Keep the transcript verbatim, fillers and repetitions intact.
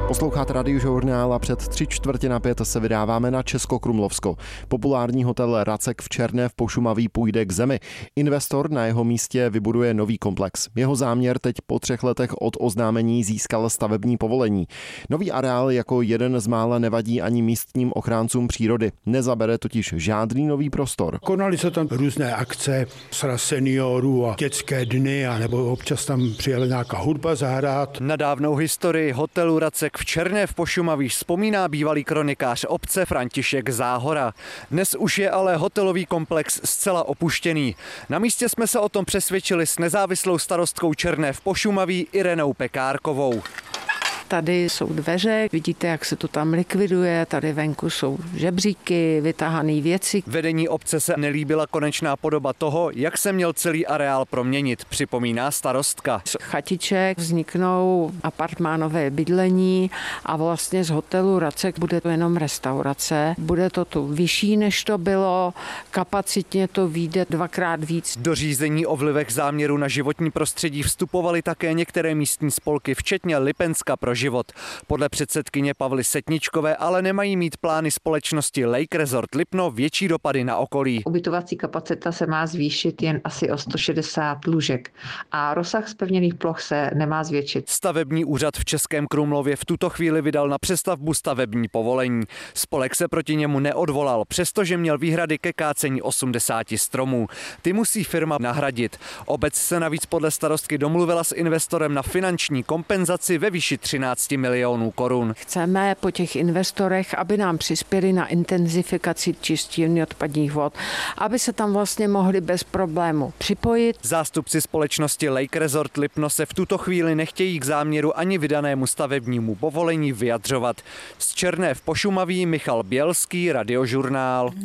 Posloucháte Radiožurnál a před tři čtvrtě na pět se vydáváme na Českokrumlovsko. Populární hotel Racek v Černé v Pošumaví půjde k zemi. Investor na jeho místě vybuduje nový komplex. Jeho záměr teď po třech letech od oznámení získal stavební povolení. Nový areál jako jeden z mála nevadí ani místním ochráncům přírody. Nezabere totiž žádný nový prostor. Konaly se tam různé akce, sraz seniorů a dětské dny, a nebo občas tam přijela nějaká hudba zahrát. Na dávnou historii hotelu Racek v Černé v Pošumaví vzpomíná bývalý kronikář obce František Záhora. Dnes už je ale hotelový komplex zcela opuštěný. Na místě jsme se o tom přesvědčili s nezávislou starostkou Černé v Pošumaví Irenou Pekárkovou. Tady jsou dveře, vidíte, jak se to tam likviduje, tady venku jsou žebříky, vytahané věci. Vedení obce se nelíbila konečná podoba toho, jak se měl celý areál proměnit, připomíná starostka. Z chatiček vzniknou apartmánové bydlení a vlastně z hotelu Racek bude to jenom restaurace. Bude to tu vyšší, než to bylo, kapacitně to vyjde dvakrát víc. Do řízení o vlivech záměru na životní prostředí vstupovaly také některé místní spolky, včetně Lipenska pro život. Podle předsedkyně Pavly Setničkové ale nemají mít plány společnosti Lake Resort Lipno větší dopady na okolí. Ubytovací kapacita se má zvýšit jen asi o sto šedesát lůžek a rozsah zpevněných ploch se nemá zvětšit. Stavební úřad v Českém Krumlově v tuto chvíli vydal na přestavbu stavební povolení. Spolek se proti němu neodvolal, přestože měl výhrady ke kácení osmdesáti stromů. Ty musí firma nahradit. Obec se navíc podle starostky domluvila s investorem na finanční kompenzaci ve výši třináct milionů korun. Chceme po těch investorech, aby nám přispěli na intenzifikaci čistírny odpadních vod, aby se tam vlastně mohli bez problému připojit. Zástupci společnosti Lake Resort Lipno se v tuto chvíli nechtějí k záměru ani vydanému stavebnímu povolení vyjadřovat. Z Černé v Pošumaví Michal Bělský, Radiožurnál.